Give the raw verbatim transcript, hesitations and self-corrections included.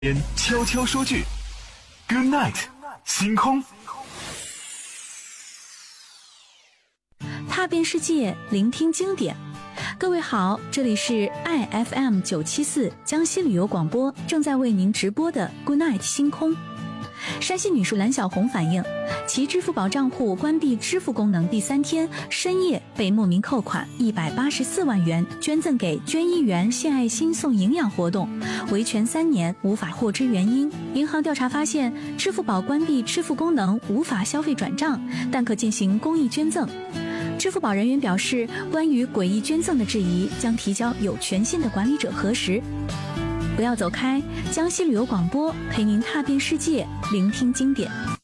边悄悄说句 Good night， 星空。 踏遍世界，聆听经典。各位好，这里是 I F M 九七四江西旅游广播正在为您直播的 Good night 星空。山西女士蓝小红反映，其支付宝账户关闭支付功能第三天，深夜被莫名扣款一百八十四万元，捐赠给捐一元献爱心送营养活动，维权三年无法获知原因。银行调查发现，支付宝关闭支付功能无法消费转账，但可进行公益捐赠。支付宝人员表示，关于诡异捐赠的质疑将提交有权限的管理者核实。不要走开，江西旅游广播陪您踏遍世界，聆听经典。